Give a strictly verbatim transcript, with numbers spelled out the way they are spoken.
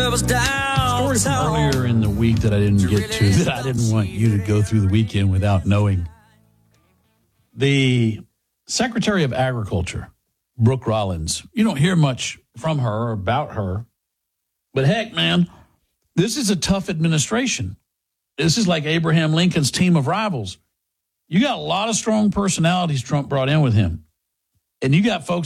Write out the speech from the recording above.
goes down. Story from earlier in the week that I didn't get to, that I didn't want you to go through the weekend without knowing. The Secretary of Agriculture, Brooke Rollins, you don't hear much from her or about her. But heck, man, this is a tough administration. This is like Abraham Lincoln's team of rivals. You got a lot of strong personalities Trump brought in with him. And you got folks